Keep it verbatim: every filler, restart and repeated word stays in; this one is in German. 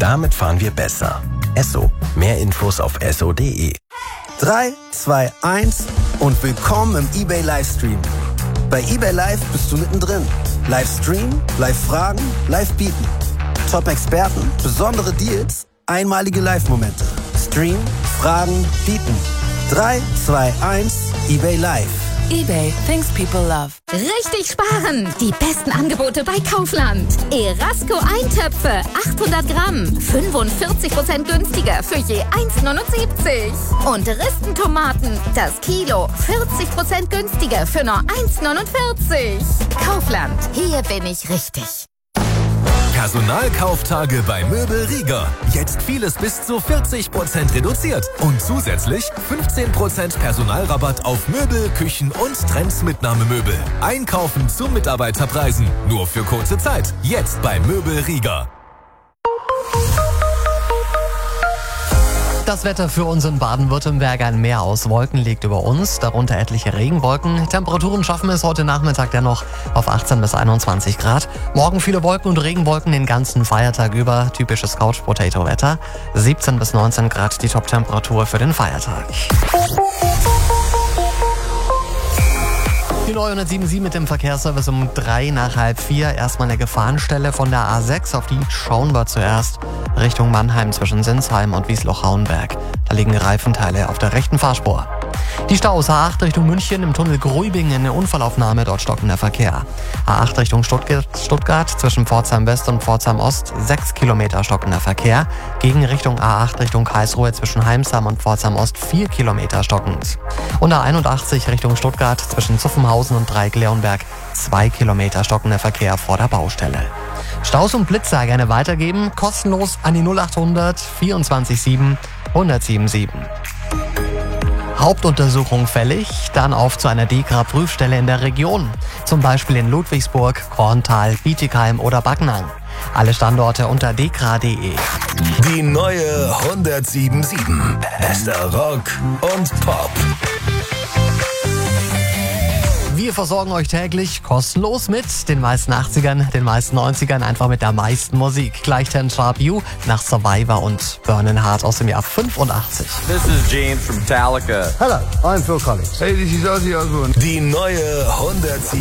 Damit fahren wir besser. Esso. Mehr Infos auf esso punkt de. drei, zwei, eins und willkommen im eBay Livestream. Bei eBay Live bist du mittendrin. Livestream, Live-Fragen, Live-Bieten. Top-Experten, besondere Deals, einmalige Live-Momente. Stream, Fragen, Bieten. drei, zwei, eins, eBay Live. eBay, things people love. Richtig sparen! Die besten Angebote bei Kaufland. Erasco Eintöpfe, achthundert Gramm, fünfundvierzig Prozent günstiger für je eins neunundsiebzig. Und Ristentomaten, das Kilo, vierzig Prozent günstiger für nur eins neunundvierzig. Kaufland, hier bin ich richtig. Personalkauftage bei Möbel Rieger. Jetzt vieles bis zu vierzig Prozent reduziert. Und zusätzlich fünfzehn Prozent Personalrabatt auf Möbel, Küchen und Trends-Mitnahmemöbel. Einkaufen zu Mitarbeiterpreisen. Nur für kurze Zeit. Jetzt bei Möbel Rieger. Das Wetter für uns in Baden-Württemberg: ein Meer aus Wolken liegt über uns, darunter etliche Regenwolken. Temperaturen schaffen es heute Nachmittag dennoch auf achtzehn bis einundzwanzig Grad. Morgen viele Wolken und Regenwolken den ganzen Feiertag über. Typisches Couch-Potato-Wetter. siebzehn bis neunzehn Grad die Top-Temperatur für den Feiertag. Die neunhundertsiebenundsiebzig mit dem Verkehrsservice um drei nach halb vier. Erstmal eine Gefahrenstelle von der A sechs, auf die schauen wir zuerst. Richtung Mannheim zwischen Sinsheim und Wiesloch-Hauenberg. Da liegen Reifenteile auf der rechten Fahrspur. Die Staus: A acht Richtung München im Tunnel Gruibingen, eine Unfallaufnahme, dort stockender Verkehr. A acht Richtung Stuttgart, Stuttgart zwischen Pforzheim West und Pforzheim Ost, sechs Kilometer stockender Verkehr. Gegen Richtung A acht Richtung Karlsruhe zwischen Heimsam und Pforzheim Ost, vier Kilometer stockend. Und A einundachtzig Richtung Stuttgart zwischen Zuffenhausen und Dreieck-Leonberg, zwei Kilometer stockender Verkehr vor der Baustelle. Staus und Blitzer gerne weitergeben, kostenlos an die null achthundert vierundzwanzig sieben hundertsiebenundsiebzig. Hauptuntersuchung fällig, dann auf zu einer D E K R A-Prüfstelle in der Region. Zum Beispiel in Ludwigsburg, Korntal, Bietigheim oder Backnang. Alle Standorte unter d k r a punkt de. Die neue hundertsiebenundsiebzig. Bester Rock und Pop. Wir versorgen euch täglich kostenlos mit den meisten achtzigern, den meisten neunzigern, einfach mit der meisten Musik. Gleich Ten Sharp You nach Survivor und Burning Heart aus dem Jahr fünfundachtzig. This is James from Metallica. Hello, I'm Phil Collins. Hey, this is Ozzy Osbourne. Die neue hundertsiebenundsiebzig.